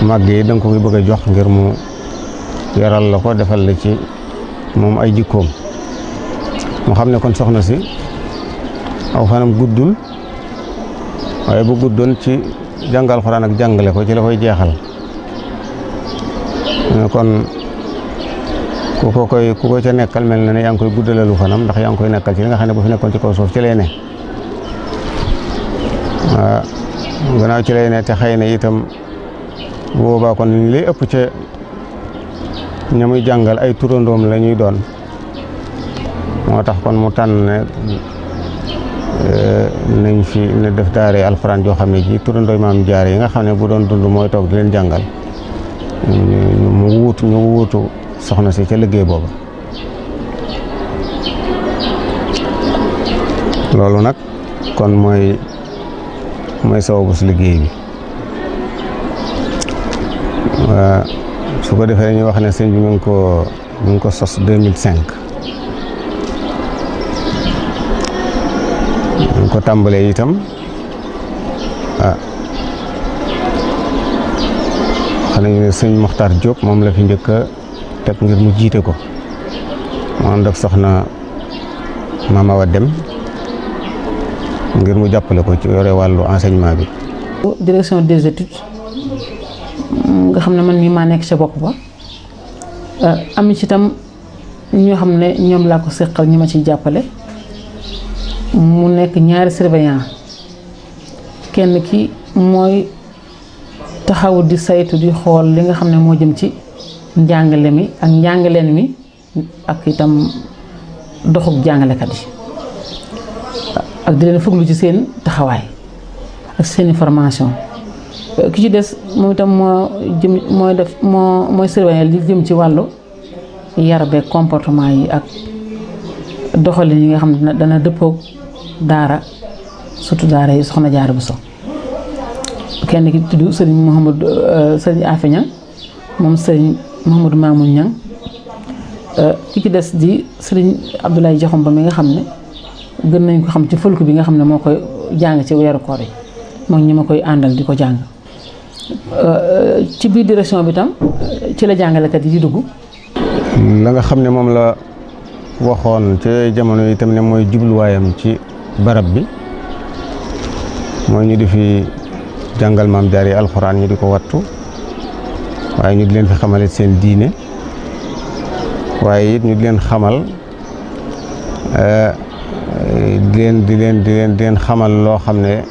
màggee da nga ko bëgg a jox ngir mu yaral la ko defal la ci moom ay jikkoom mu xam ne kon soxna si aw fanam guddul waaye bu guddoon ci jàngal Alxuraan ak jàngale ko ci la koy jeexal kon ku ko ca nekkal mel na ne yaa ngi koy guddalalu fanam ndax yaa ngi koy nekkal ci li nga xam ne bu fi nekkoon ci kaw suuf ci lay ne waaw gannaaw ci lay ne te xëy na itam bu boobaa kon li ëpp ca ña muy jàngal ay turandoom la ñuy doon moo tax kon mu tànn ne nañ fi ne def daare alxuraan joo xam ne ji turandooy maam jaar yi nga xam ne bu doon dund mooy toog di leen jàngal ñu wuutu soxna si ca liggéey booba loolu nag kon mooy sababu si liggéey bi su ko defee ñu wax ne sëñ bi mu ngi ko sos 2005 ñu ko tàmbalee itam xam nañu ne sëñ Moxtaar Diop moom la fi njëkk a teg ngir mu jiite ko mu ànd ak soxna Mama Awa Dem ngir mu jàppale ko ci yore wàllu enseignement bi. direction des études nga xam ne man mii maa nekk ca bopp ba am ci itam ñoo xam ne ñoom laa ko seqal ñi ma ciy jàppale mu nekk ñaari surveillant kenn ki mooy taxaw di saytu di xool li nga xam ne moo jëm ci njàngale mi ak njàngaleen mi ak itam doxub jàngalekat yi ak di leen fuglu ci seen taxawaay ak seen formation ki ci des moom itam mooy surveiller li jëm ci wàllu yar beeg comportement yi ak doxalin yi nga xam ne dana dëppoog daara surtout daara yi soxna Jaara Buso kenn ki tudd sëriñ Afe Ñang moom sëriñ Mouhamadou Mamoun Ñang ki ci des di sëriñ Abdoulaye Jaxum ba mi nga xam ne gën nañ ko xam ci fëlku bi nga xam ne moo koy jàng ci weeru koor yi moom ñi ma koy àndal di ko jàng ci biir direction bi tam ci la jàngalekat yi di dugg. la nga xam ne moom la waxoon ci jamono yi itam ne mooy jubluwaayam ci barab bi mooy ñu di fi jàngal maam jaar yi alxuraan ñu di ko wattu waaye ñu di leen fi xamale seen diine waaye it ñu di leen xamal di leen xamal loo xam ne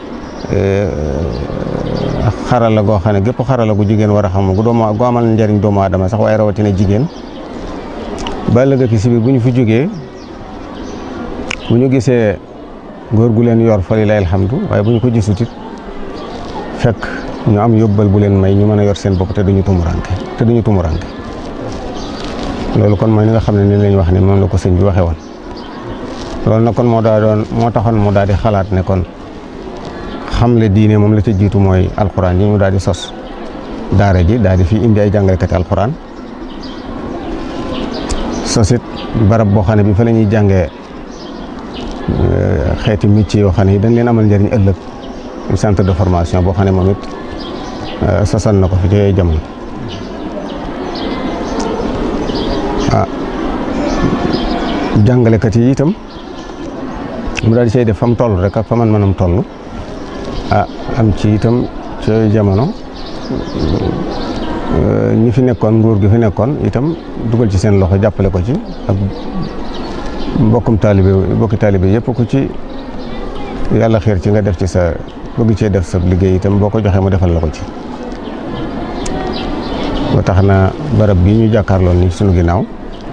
xarala goo xam ne gépp xarala gu jigéen war a xam gu amal njariñ doomu aadama sax waaye rawatina jigéen ba ëllëg ki si biir bu ñu fi jógee bu ñu gisee góor gu leen yor fa lillahi alhamdu waaye bu ñu ko gisut it fekk ñu am yóbbal bu leen may ñu mën a yor seen bopp te duñu tumuranke loolu kon mooy ni nga xam ne ni lañ wax ne moom la ko sëñ bi waxee woon loolu nag kon moo taxoon mu daal di xalaat ne kon xamle diine moom la ca jiitu mooy alxuraan yi mu daal di sos daara ji daal di fi indi ay jàngalekati alxuraan sosit barab boo xam ne bi fa la ñuy jàngee xeeti métier yoo xam ne yi dañ leen amal njëriñ ëllëg centre de formation boo xam ne moom it sosan na ko fi ci yooyu jamono jàngalekat yi itam mu daal di cay def fa mu toll rek ak fa man mënam toll am ci itam ci yooyu jamono ñi fi nekkoon nguur gi fi nekkoon itam dugal ci seen loxo jàppale ko ci ak bokki taalibe yëpp ku ci yàlla xiir ci nga def ci sa bëgg cee def sa liggéey itam boo ko joxee mu defal la ko ci ba tax na barab bi ñu jàkkaarloon ni sunu ginnaaw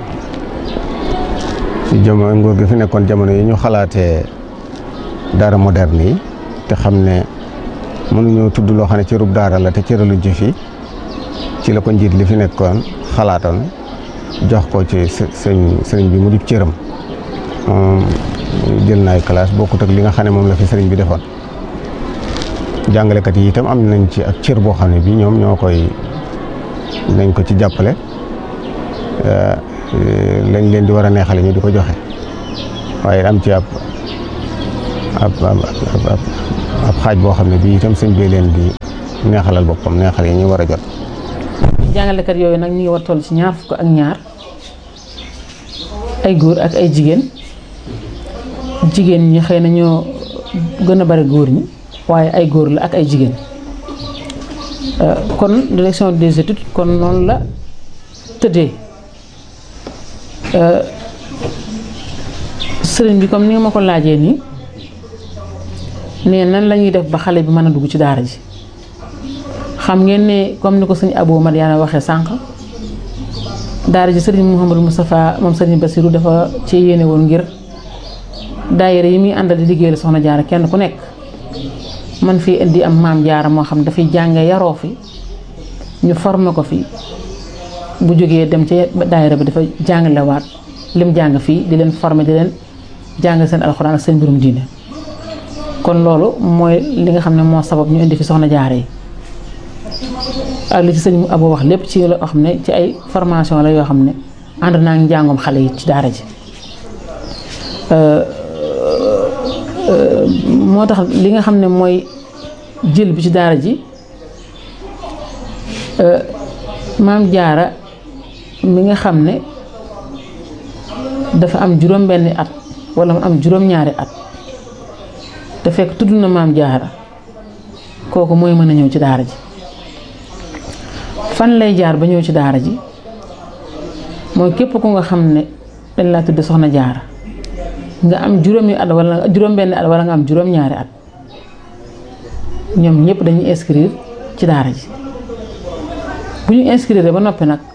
ci jamono nguur gi fi nekkoon jamono yi ñu xalaatee daara moderne yi te xam ne mënuñoo tudd loo xam ne cërub daara la te cëraluñ ci fii ci la ko njiit li fi nekkoon xalaatoon jox ko ci sëriñ bi mu di cëram jël na ay classe bokkut ak li nga xam ne moom la fi sëriñ bi defoon jàngalekat yi itam am nañ ci ak cër boo xam ne bi ñoom ñoo koy nañ ko ci jàppale lañ leen di war a neexale ñu di ko joxe waaye am ci ab xaaj boo xam ne bii itam sëñ bi leen di neexalal boppam neexal yi ñu war a jot. jàngalekat yooyu nag ñu ngi war toll ci 22 ay góor ak ay jigéen ñi xëy na ñoo gën a bari góor ñi waaye ay góor la ak ay jigéen kon direction des études kon noonu la tëddee sëriñ bi comme ni nga ma ko laajee nii ne nan la ñuy def ba xale bi mën a dugg ci daara ji xam ngeen ne comme ni ko sëñ Abou Madiana waxee sànq daara ji sëriñ Mouhamadou Moustapha moom sëriñ Bassirou dafa ci yéene woon ngir daayira yi muy àndal di liggéeyal soxna jaara kenn ku nekk man fii indi am maam jaara moo xam dafay jànge yaroo fi ñu formé ko fi bu jógee dem ci daayira bi dafa jàngalewaat lim jàng fii di leen formé di leen jàng seen alxuraan ak seen mbirum diine kon loolu mooy li nga xam ne moo sabab ñu indi fi soxna jaara yi ak li ci sëñ Abou wax lépp ci loo xam ne ci ay formation la yoo xam ne ànd naa ngi njàngum xale yi ci daara ji moo tax li nga xam ne mooy jël bi ci daara ji maam jaara mi nga xam ne dafa am juróom-benni at wala mu am juróom-ñaari at te fekk tudd na maam jaara kooku mooy mën a ñëw ci daara ji fan lay jaar ba ñëw ci daara ji mooy képp ku nga xam ne dañ laa tudd soxna jaara nga am juróomi at wala juróom-benni at wala nga am juróom-ñaari at ñoom ñëpp dañuy inscrire ci daara ji bu ñu inscrire ba noppi nag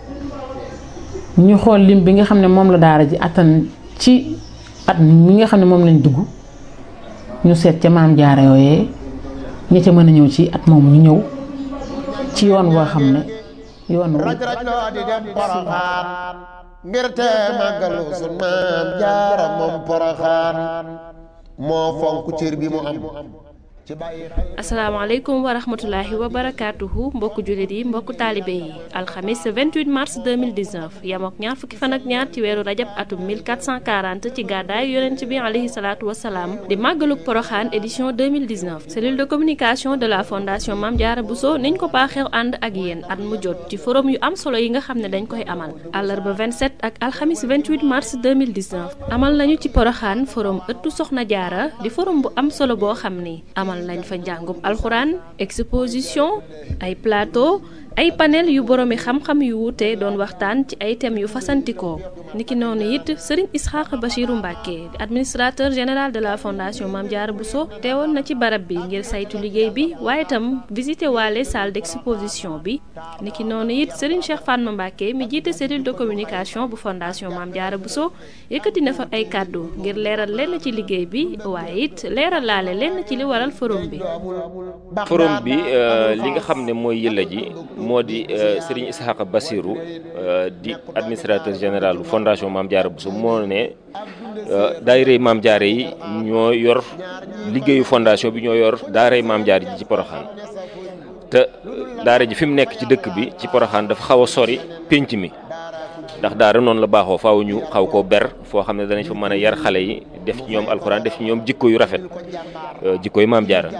ñu xool lim bi nga xam ne moom la daara ji attan ci at mi nga xam ne moom lañ dugg ñu seet ca maam jaara yooyee ña ca mën a ñëw ci at moom ñu ñëw ci yoon woo xam ne yoon raj-raj di dem Poroxaan ngir te màggalu sun maam jaara moom Poroxaan moo fonk cër bi mu am. asalaamaaleykum wa rahmatulahi wa barakaatuhu mbokku jullit yi mbokku taalibe yi alxamis 28 mars 2019 yamook ñaar fukki fan ak ñaar ci weeru rajab atum 1440 ci gàddaay yonent bi alayhi salaatu wasalaam di màggaluk poroxaan édition 2019 cellule de communication de la fondation Mame Diarra Bousso niñ ko baaxeew ànd ak yéen at mu jot ci forum yu am solo yi nga xam ne dañ koy amal àllarba 27 ak alxamis 28 mars 2019 amal nañu ci poroxaan forum ëttu soxna jaara di forum bu am solo boo xam ni amal nañ fa njàngum alxuraan exposition ay plateau ay panel yu boroomi xam-xam yu wuute doon waxtaan ci ay thèmes yu fasantikoo niki noonu it Serigne Isxaaq Bachirou Mbacké administrateur général de la fondation Mame Diarra Bousso teewoon na ci barab bi ngir saytu liggéey bi waaye itam visité waale salle d'exposition bi niki noonu it Serigne Cheikh Fatma Mbacké mi jiite cellule de communication bu fondation Mame Diarra Bousso yëkkati na fa ay kàddu ngir leeral lenn ci liggéey bi waaye it leeral laale lenn ci li waral forum bi. forum bi li nga xam ne mooy yëlla ji moo di Serigne Ishaqa Bassirou di administrateur général bu fondation Mame Diarra Bousso moo ne daayira Mame Diarra yi ñoo yor liggéeyu fondation bi ñoo yor daara Mame Diarra ji ci Poroxaan te daara ji fi mu nekk ci dëkk bi ci Poroxaan dafa xaw a sori pénc mi ndax daara noonu la baaxoo faaw ñu xaw koo ber foo xam ne danañ fa mën a yar xale yi def ci ñoom alxuraan def ci ñoom jikko yu rafet jikko yu Mame Diarra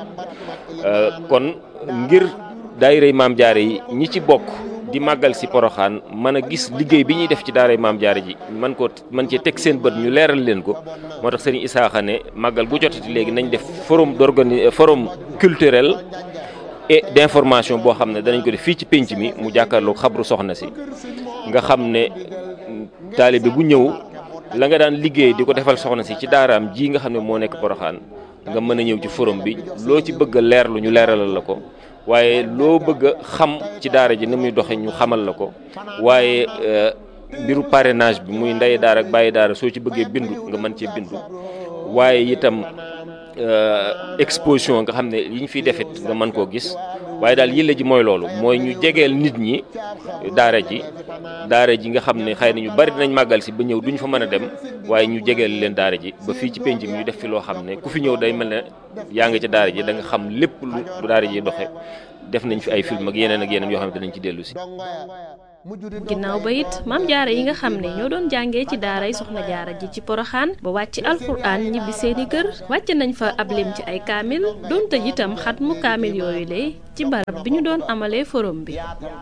kon ngir daayira Mame Diarra yi ñi ci bokk di màggal si Poroxaan mën a gis liggéey bi ñuy def ci daara Mame Diarra ji man cee teg seen bët ñu leeral leen ko moo tax Serigne Isaaxa ne màggal gu jotati léegi nañ def forum culturel et d'information boo xam ne danañ ko def fii ci pénc mi mu jàkkaarloog xabru soxna si nga xam ne taalibe bu ñëw la nga daan liggéey di ko defal soxna si ci daaraam ji nga xam ne moo nekk Poroxaan nga mën a ñëw ci forum bi loo ci bëgg a leerlu ñu leeralal la ko waaye loo bëgg a xam ci daara ji ni muy doxe ñu xamal la ko waaye mbiru parrainage bi muy ndey daara ak bàyyi daara soo ci bëggee bindu nga mën cee bindu waaye itam exposition nga xam ne yi ñu fiy defit nga mën koo gis waaye daal yëlla ji mooy loolu mooy ñu jegeel nit ñi daara ji nga xam ne xëy na ñu bari dinañ màggal si ba ñëw duñ fa mën a dem waaye ñu jegeel leen daara ji ba fii ci penc mi ñu def fi loo xam ne ku fi ñëw day mel ne yaa ngi ca daara ji da nga xam lépp lu daara ji doxe def nañ fi ay film ak yeneen yoo xam ne danañ ci dellu si ginnaaw ba it maam jaara yi nga xam ne ñoo doon jàngee ci daaray soxna jaara ji ci poroxaan ba wàcc alxuraan ñibbi seeni kër wàcc nañ fa ab lim ci ay kaamil doon tëj itam xat mu kaamil yooyu lay ci barab bi ñu doon amalee forum bi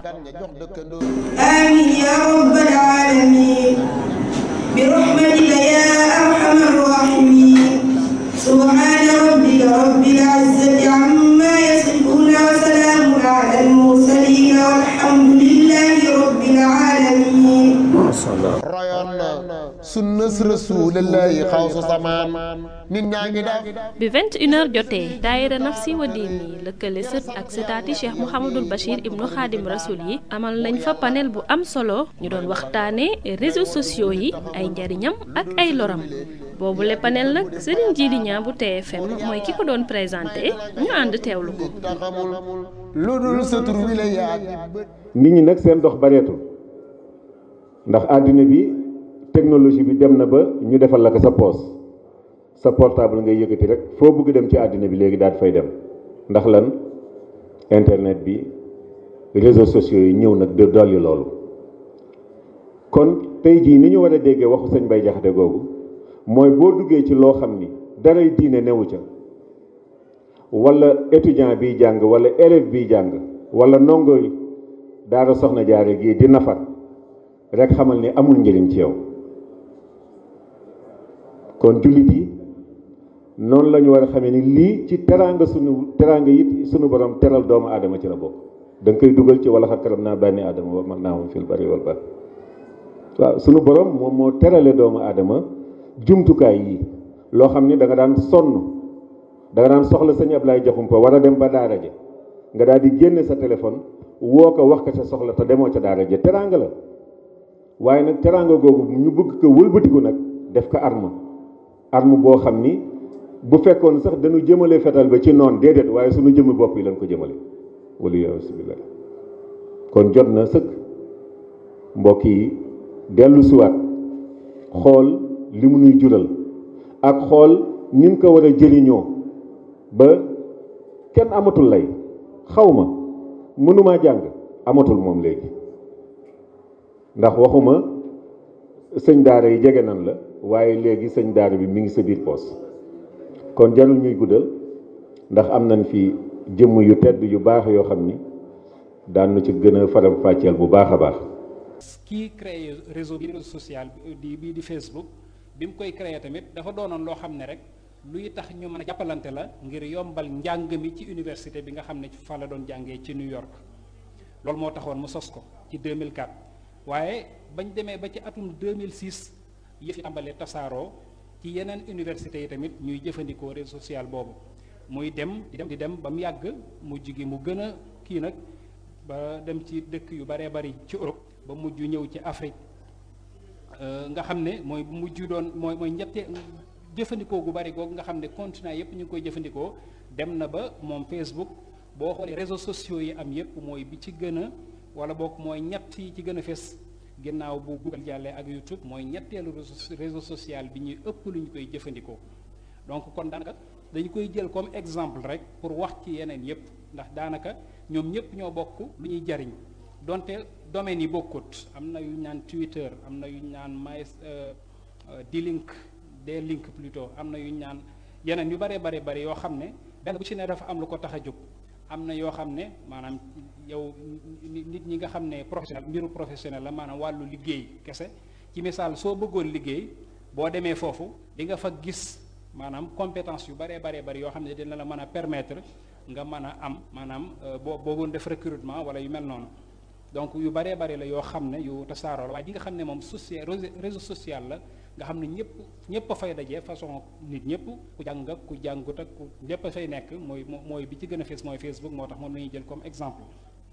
amin ya rabbal alamin bi rahmatika ya arhamar rahimin subhana rabbika rabbil izzati amma yasifun wa salamun ala al mursalin walhamdulillahi rabbil alamin royoon na sunnas rasulillahi xawsu samaan nit ñaa ngi def bi 21h jotee daayira nafsi wa diini lëkkale sët ak sëtaati Cheikh Mouhamadul Bachir ibnu Xaadim Rasul yi amal nañ fa panel bu am solo ñu doon waxtaane réseaux sociaux yi ay njariñam ak ay loram boobu le panel nag Serigne Djily Niang bu TFM mooy ki ko doon présenté ñu ànd teewlu ko lu dul sa tur wi la yaa nit ñi nag seen dox bareetul ndax àddina bi technologie bi dem na ba ñu defal la ko sa poos sa portable ngay yëkkati rek foo bëgg dem ci àddina bi léegi daal fay dem ndax lan internet bi réseaux sociaux yi ñëw nag de dolli loolu kon tey jii ni ñu war a déggee waxu sëñ Bay Jaxate googu mooy boo duggee ci loo xam ni daray diine newu ca wala étudiant biy jàng wala élève biy jàng wala ndongo daara soxna jaare gii di nafar rek xamal ni amul njëriñ ci yow kon jullit yi noonu la ñu war a xamee ni lii ci teraanga yi sunu borom teral doomu aadama ci la bokk da nga koy dugal ci wala xat karam naa bànni aadama wa mag naa moom fil bari wal bar waaw sunu borom moom moo terale doomu aadama jumtukaay yi loo xam ni da nga daan sonn da nga daan soxla sëñ Ablaye Jaxumpa war a dem ba daara ja nga daal di génne sa téléphone woo ko wax ko sa soxla te demoo ca daara ja teraanga la waaye nag teraanga googu ñu bëgg ko wëlbatiku nag def ko arme boo xam ni bu fekkoon sax dañu jëmale fetal ba ci noon déedéet waaye suñu jëmmi bopp yi lañ ko jëmale wala yasubillah kon jot na sëkk mbokk yi dellu siwaat xool li mu nuy jural ak xool ni mu ko war a jëriñoo ba kenn amatul lay xawma mënumaa jàng amatul moom léegi ndax waxuma sëñ daara yi jege nan la waaye léegi sëñ daara bi mi ngi sa biir poos kon jarul ñuy guddal ndax am nañ fi jëmm yu tedd yu baax yoo xam ni daan na ci gën a faram fàcceel bu baax a baax. kii créé réseau bi réseau social bii di Facebook bi mu koy créé tamit dafa doonoon loo xam ne rek luy tax ñu mën a jàppalante la ngir yombal njàng mi ci université bi nga xam ne fa la doon jàngee ci New York loolu moo taxoon mu sos ko ci 2004 waaye bañ demee ba ci atum 2006 yëf yi tàmbalee tasaaroo ci yeneen université yi tamit ñuy jëfandikoo réseau social boobu muy dem di dem ba mu yàgg mujj gi mu gën a kii nag ba dem ci dëkk yu baree bari ci Europe ba mujj ñëw ci Afrique nga xam ne mooy mujj doon mooy ñette jëfandikoo gu bari googu nga xam ne continent yépp ñu ngi koy jëfandikoo dem na ba moom Facebook boo xoolee réseaux sociaux yi am yépp mooy bi ci gën a wala boog mooy ñett yi ci gën a fes ginnaaw bu Google jàllee ak YouTube mooy ñetteelu réseau social bi ñuy ëpp lu ñu koy jëfandikoo donc kon daanaka dañu koy jël comme exemple rek pour wax ci yeneen yépp ndax daanaka ñoom ñëpp ñoo bokk lu ñuy jariñ donte domaines yi bokkut am na yu ñu naan Twitter am na yu ñu naan D-Link plutôt am na yu ñu naan yeneen yu bare bare yoo xam ne benn bu ci ne dafa am lu ko tax a jóg am na yoo xam ne maanaam yow nit ñi nga xam ne professionnel mbiru professionnel la maanaam wàllu liggéey kese ci misaal soo bëggoon liggéey boo demee foofu di nga fa gis maanaam compétence yu bare bari yoo xam ne dina la mën a permettre nga mën a am maanaam boo bëggoon def recrutement wala yu mel noonu donc yu bare la yoo xam ne yu tasaaroo la waaye di nga xam ne moom réseau social la nga xam ne ñëpp a fay dajee façon nit ñëpp ku jàng ak ku jàngut ak ku ñëpp a fay nekk mooy bi ci gën a fees mooy Facebook moo tax moom la ñuy jël comme exemple.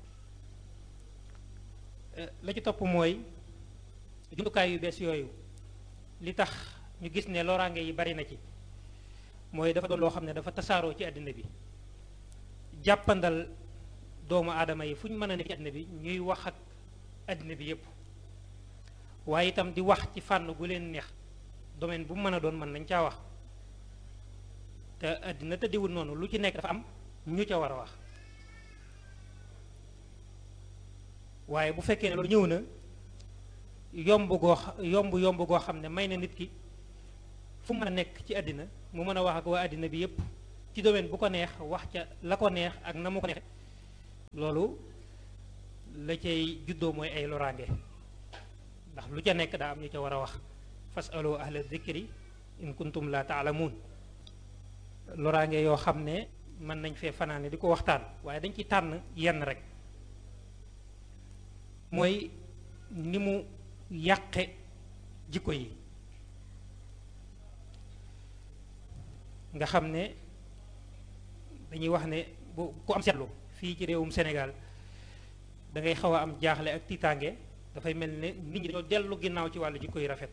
la ci topp mooy jumtukaay yu bees yooyu li tax ñu gis ne loraange yi bari na ci mooy dafa doon loo xam ne dafa tasaaroo ci àddina bi jàppandal doomu aadama yi fu ñu mën a nekk ci àddina bi ñuy wax ak àddina bi yépp waaye itam di wax ci fànn gu leen neex domaine bu mu mën a doon mën nañ caa wax te àddina tëddiwul noonu lu ci nekk dafa am ñu ca war a wax waaye bu fekkee ne loolu ñëw na yomb goo xam ne may na nit ki fu mu mën a nekk ci àddina mu mën a wax ak waa àddina bi yépp ci domaine bu ko neex wax ca la ko neex ak na mu ko neexe loolu la cay juddoo mooy ay loraange ndax lu ca nekk daa am ñu ca war a wax fasalu ahla dhikri in kuntum la taalamuun loraange yoo xam ne mën nañ fee fanaane di ko waxtaan waaye dañ ci tànn yenn rek mooy ni mu yàqe jikko yi nga xam ne dañuy wax ne bu ku am seetlu fii ci réewum Sénégal da ngay xaw a am jaaxle ak tiitaange dafay mel ne nit ñi dañoo dellu ginnaaw ci wàllu jikko yu rafet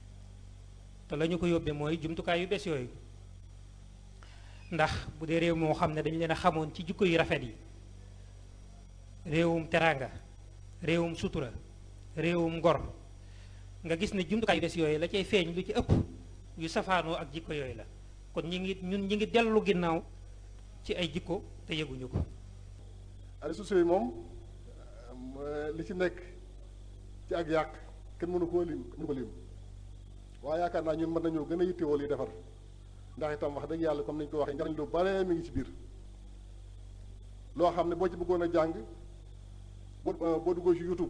te la ñu ko yóbbee mooy jumtukaay yu bees yooyu ndax bu dee réew moo xam ne dañu leen a xamoon ci jikko yu rafet yi réewum teraanga réewum sutura réewum ngor nga gis ne jumtukaay yu bees yooyu la cay feeñ lu ci ëpp yu safaanoo ak jikko yooyu la kon ñi ngi dellu ginnaaw ci ay jikko te yëguñu ko. réseaux sociaux yi moom li ci nekk ci ak yàq kenn mënu ko lim waaye yaakaar naa ñun mën nañoo gën a yittewoo li defar ndax itam wax dëgg yàlla comme nañu ko waxee njariñ lu bare mi ngi ci biir loo xam ne boo ci bëggoon a jàng boo duggoo ci YouTube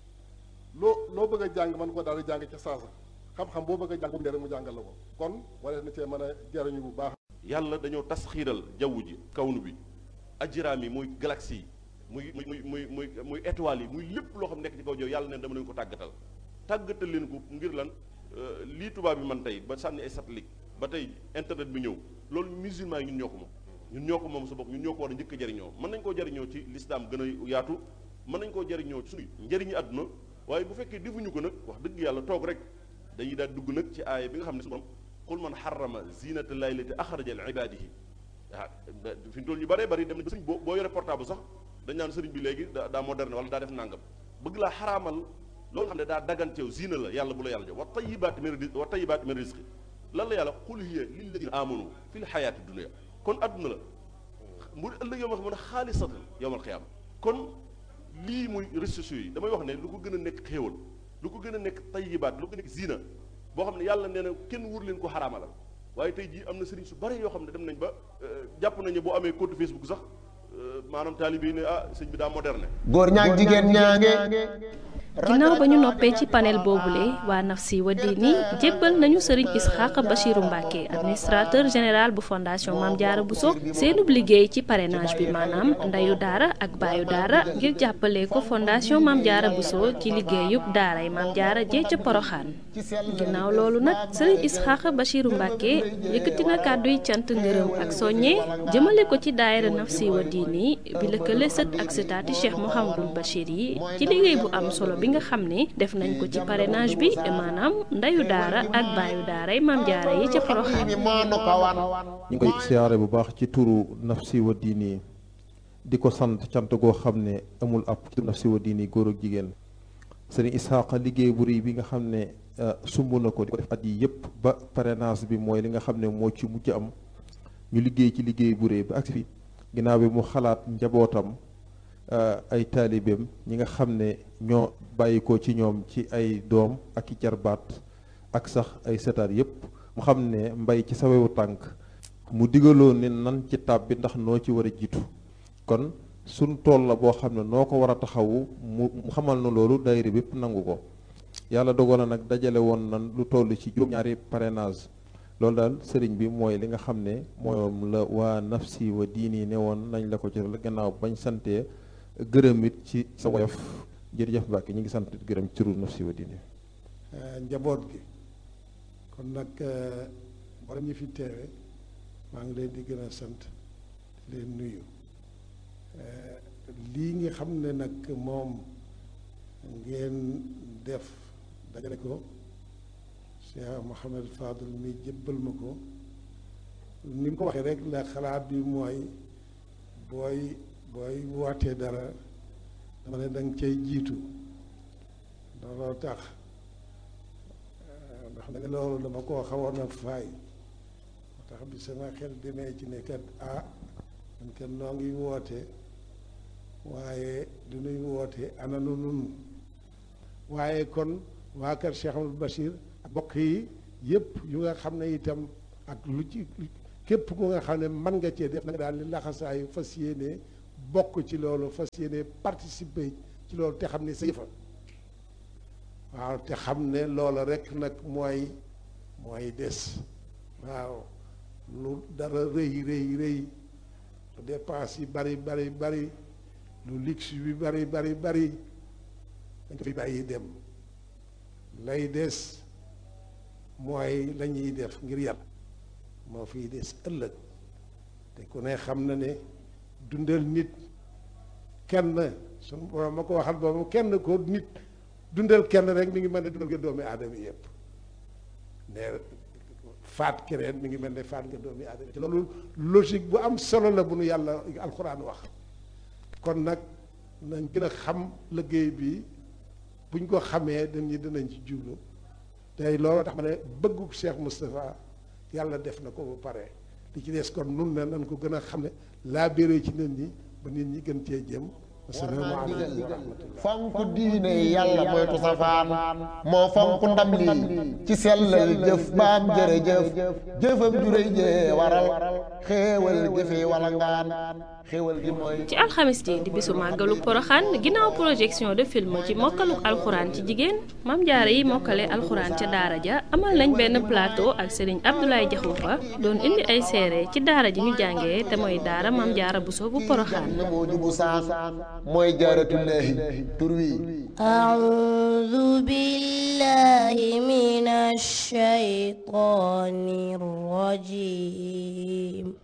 loo bëgg a jàng mën ko daal di jàng ca saasa xam-xam boo bëgg a jàng bu mu jàngal la ko kon wala na cee mën a jariñu bu baax. yàlla dañoo tasxiiral jaww ji kawnu bi ajraam yi muy galaxie yi muy étoiles yi muy lépp loo xam nekk ci kaw jaww yàlla neen dama leen ko tàggatal leen ko ngir lan lii tubaab bi man tey ba sànni ay satellite ba tey internet bi ñëw loolu musulman yi ñun ñoo ko moom sa bopp ñun ñoo ko war a njëkk a jariñoo mën nañ koo jariñoo ci lislaam gën a yaatu mën nañ koo jariñoo ci suñu njëriñu àdduna waaye bu fekkee defuñu ko nag wax dëgg yàlla toog rek dañuy daal dugg nag ci aaya bi nga xam ne su borom qul man xarama zinata llahi allati axraja li ibadihi fi mu toll ñu bëree bëri dem nañ ba sëriñ boo yore portable sax dañ naan sëriñ bi léegi daa moderne wala daa def nàngam bëgg laa xaraamal loolu xam ne daa daganteew zina la yàlla bu la yàlla jox wa tayyibaat min rizqi lan la yàlla qul hiya lilladina amanu fi l xayaati dunia kon adduna la mu ëllëg yow ma xam ne xaalisatan yowmal xiyaama kon lii muy réseaux sociaux yi damay wax ne lu ko gën a nekk xéewal lu ko gën a nekk tayyibaat lu ko nekk zina boo xam ne yàlla nee na kenn wur leen ko xaraamalal waaye tey jii am na sëriñ su bare yoo xam ne dem nañ ba jàpp nañ ne boo amee compte Facebook sax maanaam taalibe yi ne sëñ bi daa moderne. góor ñaag jigéen ñaange. ginnaaw ba ñu noppee ci panel boobule waa Nafsi wa Diini jébbal nañu Serigne Ishaqa Bachirou Mbacké administrateur général bu fondation Mame Diarra Bousso seenub liggéey ci parrainage bi maanaam ndeyu daara ak baayu daara ngir jàppale ko fondation Mame Diarra Bousso ci liggéeyub daaray Mame Diarra jee ca Poroxaan ginnaaw loolu nag Serigne Ishaqa Bachirou Mbacké yëkkati na kàdduy cant ngërëm ak soññe jëmale ko ci daayira Nafsi wa Diini bi lëkkale sët ak sëtaati Cheikh Mouhamadoul Bachir yi ci liggéey bu am solo bi nga xam ne def nañ ko ci parrainage bi maanaam ndeyu daara ak baayu daaray Mame Diarra yi ca Porokhane. ñu ngi koy siyaare bu baax ci turu Nafsi wa Diini di ko sant cant goo xam ne amul ab ci Nafsi wa Diini góor ak jigéen Serigne Ishaqa liggéey bu rëy bi nga xam ne sumb na ko di ko def at yi yëpp ba parrainage bi mooy li nga xam ne moo ci mujj am ñu liggéey ci liggéey bu rëy ba agsi fi ginnaaw bi mu xalaat njabootam ay taalibeem ñi nga xam ne ñoo bàyyi ko ci ñoom ci ay doom ak i jarbaat ak sax ay setaat yépp mu xam ne mbay ci sawewu tànk mu digaloon ne nan ci tab bi ndax noo ci war a jiitu kon suñ tool la boo xam ne noo ko war a taxawu mu xamal na loolu daayira bépp nangu ko yàlla dogal na nag dajale woon nan lu toll ci juróom-ñaari parrainage loolu daal sëriñ bi mooy li nga xam ne moom la waa Nafsi wa Diini ne woon nañ la ko ci gannaaw bañ santee gërëm it ci sa woyof jërëjëf Mbàkke ñu ngi sant gërëm ci turu Nafsi wa Diini njaboot gi kon nag borom ñi fi teewe maa ngi leen di gën a sant di leen nuyu lii nga xam ne nag moom ngeen def dajale ko Cheikh Mouhamed Fadul mi jébbal ma ko ni mu ko waxee rek la xalaat bi mooy booy wootee dara dama ne danga cay jiitu looloo tax ndax nag loolu dama koo xawoon a faay moo tax bi sama xel demee ci ne kat man kat noo ngi woote waaye dañuy woote ana nu nun waaye kon waa kër Cheikh Amadou Bachir ak bokk yi yëpp yu nga xam ne itam ak lu ci képp ku nga xam ne mën nga cee def na nga daal li laxasaayu fas yéene bokk ci loolu fas yéene participer ci loolu te xam ne sa yëfa waaw te xam ne loola rek nag mooy des waaw lu dara rëy lu dépense yi bari lu luxe bi bari dañ ko fi bàyyi dem lay des mooy la ñuy def ngir yàlla moo fiy des ëllëg te ku ne xam na ne dundal nit kenn sunu borom ma ko waxal boobu kenn ko nit dundal kenn rek mi ngi mel ne dundal nga doomi aadama yëpp ne faat keneen mi ngi mel ne faat nga doomi aadama te loolu logique bu am solo la bu nu yàlla alxuraan wax kon nag nañ gën a xam liggéey bi buñ ko xamee dinañ ci jublu tey loolu tax ma ne bëggu Cheikh Moustapha yàlla def na ko ba pare li ci des kon nun ne nañ ko gën a xam ne laa béré ci nit ñi ba nit ñi gën cee jëm asalaamaaleykum wa rahmatullah fonk diine yàlla moytu safaan moo fonk ndam lii ci sellal jëf baam jërëjëf jëfam juréy jee waral xéewal jëfe wala ngaan xéewal gi mooy ci alxamis ji di bisu màggalu poroxaan ginnaaw projection de film ci mokkalu alxuraan ci jigéen Maam Jaara yi mokkale alxuraan ca daara ja amal nañ benn plateau ak Serigne Abdoulaye Diakhoumpa doon indi ay seere ci daara ji ñu jàngee te mooy daara Maam Jaara Buso bu poroxaan mooy jaaratullaahi tur wi a'uuzu billaahi minash shaytaanir rajiim